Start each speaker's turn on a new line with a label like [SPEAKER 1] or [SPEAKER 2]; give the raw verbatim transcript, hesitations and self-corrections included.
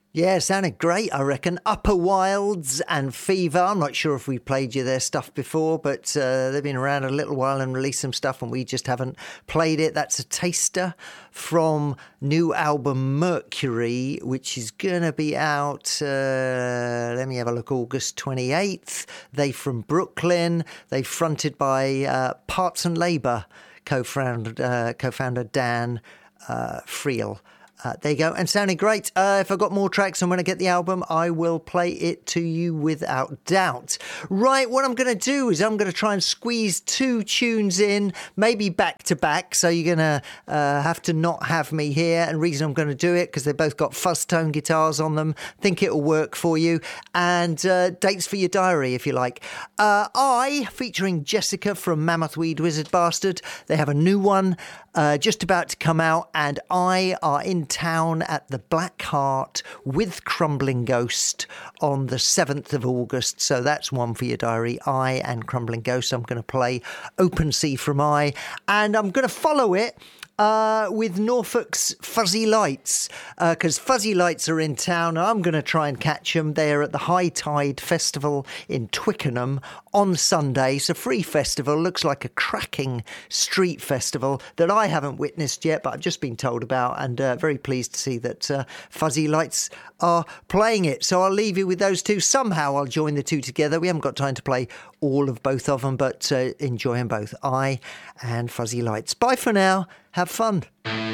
[SPEAKER 1] Yeah, sounded great, I reckon. Upper Wilds and Fever. I'm not sure if we played you their stuff before, but uh, they've been around a little while and released some stuff and we just haven't played it. That's a taster from new album Mercury, which is going to be out, uh, let me have a look, August twenty-eighth. They from Brooklyn. They fronted by uh, Parts and Labour co-founder, uh, co-founder Dan uh, Friel. Uh, there you go, and sounding great. Uh, if I've got more tracks and when I get the album, I will play it to you without doubt. Right, what I'm going to do is I'm going to try and squeeze two tunes in, maybe back to back, so you're going to uh, have to not have me here. And the reason I'm going to do it, because they've both got fuzz tone guitars on them. Think it'll work for you. And uh, dates for your diary, if you like. Uh, I, featuring Jessica from Mammoth Weed Wizard Bastard. They have a new one uh, just about to come out, and I are in town at the Black Heart with Crumbling Ghost on the seventh of August. So that's one for your diary. I and Crumbling Ghost. I'm going to play Open Sea from I, and I'm going to follow it Uh, with Norfolk's Fuzzy Lights, because uh, Fuzzy Lights are in town. I'm going to try and catch them. They're at the High Tide Festival in Twickenham on Sunday. It's a free festival. Looks like a cracking street festival that I haven't witnessed yet, but I've just been told about, and uh, very pleased to see that uh, Fuzzy Lights are playing it. So I'll leave you with those two. Somehow I'll join the two together. We haven't got time to play all of both of them, but uh, enjoy them both. I and Fuzzy Lights. Bye for now. Have fun.